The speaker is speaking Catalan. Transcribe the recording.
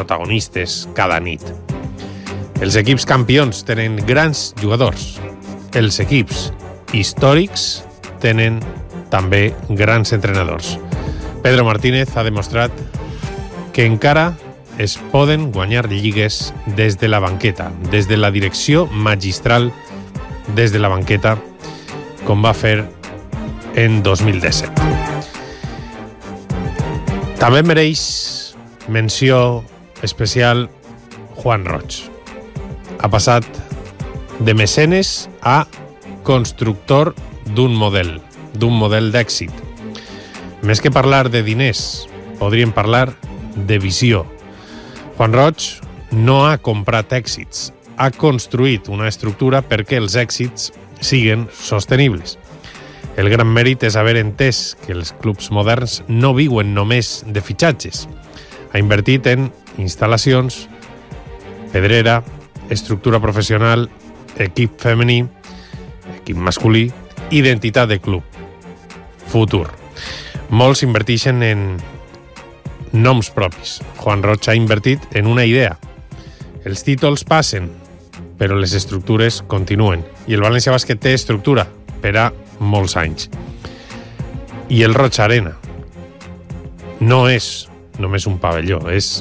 protagonistes cada nit. Els equips campions tenen grans jugadors. Els equips històrics tenen també grans entrenadors. Pedro Martínez ha demostrat que encara es poden guanyar lligues des de la banqueta, des de la direcció magistral des de la banqueta, com va fer en 2017. També mereix menció especial Juan Roig. Ha passat de mecenes a constructor d'un model d'èxit. Més que parlar de diners, podríem parlar de visió. Juan Roig no ha comprat èxits, ha construït una estructura perquè els èxits siguen sostenibles. El gran mèrit és haver entès que els clubs moderns no viuen només de fitxatges. Ha invertit en instal·lacions, pedrera, estructura professional, equip femení, equip masculí, identitat de club, futur. Molts inverteixen en noms propis. Juan Roig ha invertit en una idea. Els títols passen, però les estructures continuen. I el València Bàsquet té estructura per a molts anys. I el Roig Arena no és només un pavelló, és